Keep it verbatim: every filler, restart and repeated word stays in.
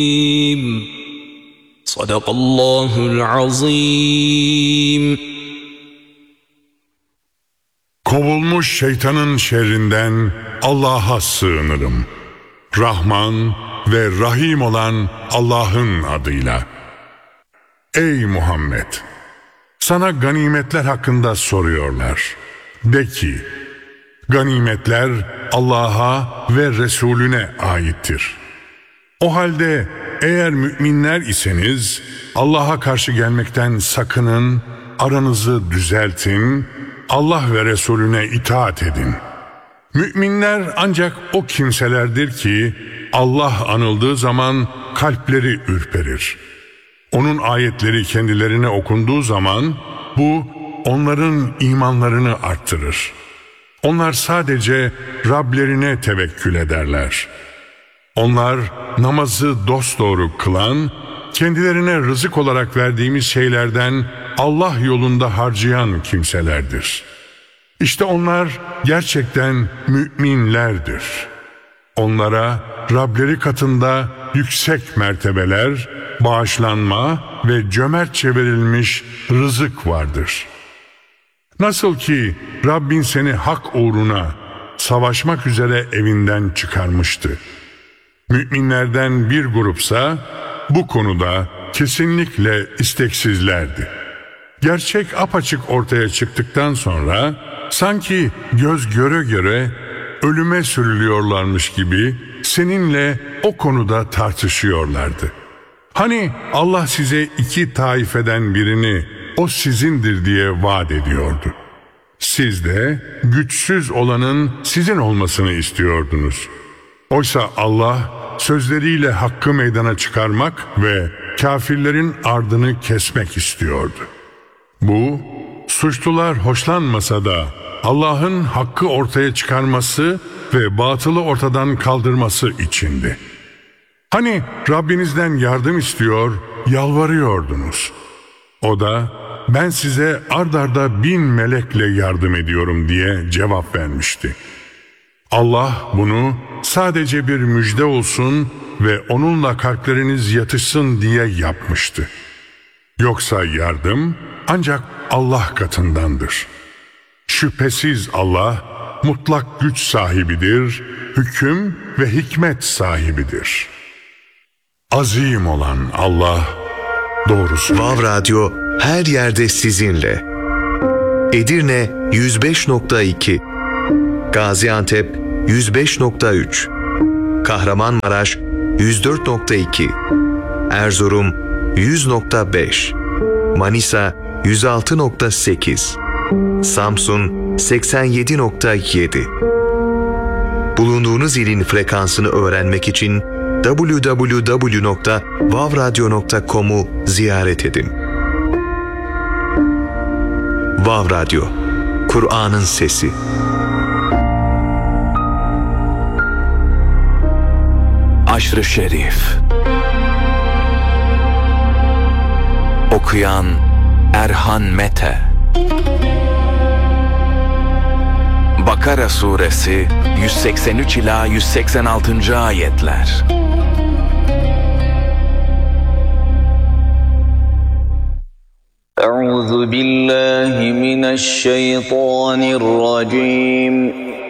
Sadakallahul azim. Kovulmuş şeytanın şerrinden Allah'a sığınırım. Rahman ve Rahim olan Allah'ın adıyla. Ey Muhammed! Sana ganimetler hakkında soruyorlar. De ki, ganimetler Allah'a ve Resulüne aittir. O halde eğer müminler iseniz Allah'a karşı gelmekten sakının, aranızı düzeltin, Allah ve Resulüne itaat edin. Müminler ancak o kimselerdir ki Allah anıldığı zaman kalpleri ürperir. Onun ayetleri kendilerine okunduğu zaman bu onların imanlarını arttırır. Onlar sadece Rablerine tevekkül ederler. Onlar namazı dosdoğru kılan, kendilerine rızık olarak verdiğimiz şeylerden Allah yolunda harcayan kimselerdir. İşte onlar gerçekten müminlerdir. Onlara Rableri katında yüksek mertebeler, bağışlanma ve cömertçe verilmiş rızık vardır. Nasıl ki Rabbin seni hak uğruna savaşmak üzere evinden çıkarmıştı. Müminlerden bir grupsa bu konuda kesinlikle isteksizlerdi. Gerçek apaçık ortaya çıktıktan sonra sanki göz göre göre ölüme sürülüyorlarmış gibi seninle o konuda tartışıyorlardı. Hani Allah size iki taifeden birini o sizindir diye vaat ediyordu. Siz de güçsüz olanın sizin olmasını istiyordunuz. Oysa Allah sözleriyle hakkı meydana çıkarmak ve kafirlerin ardını kesmek istiyordu. Bu, suçlular hoşlanmasa da Allah'ın hakkı ortaya çıkarması ve batılı ortadan kaldırması içindi. Hani Rabbinizden yardım istiyor, yalvarıyordunuz. O da ben size ard arda bin melekle yardım ediyorum diye cevap vermişti. Allah bunu sadece bir müjde olsun ve onunla kalpleriniz yatışsın diye yapmıştı. Yoksa yardım ancak Allah katındandır. Şüphesiz Allah mutlak güç sahibidir, hüküm ve hikmet sahibidir. Azim olan Allah doğrusu. Vav Radyo her yerde sizinle. Edirne yüz beş nokta iki, Gaziantep yüz beş nokta üç, Kahramanmaraş yüz dört nokta iki, Erzurum yüz nokta beş, Manisa yüz altı nokta sekiz, Samsun seksen yedi nokta yedi. Bulunduğunuz ilin frekansını öğrenmek için double-u double-u double-u nokta vav radyo nokta com'u ziyaret edin. Vav Radyo, Kur'an'ın sesi. Aşr-ı Şerif. Okuyan Erhan Mete. Bakara Suresi yüz seksen üç ila yüz seksen altı. ayetler. Euzu billahi mineşşeytanirracim.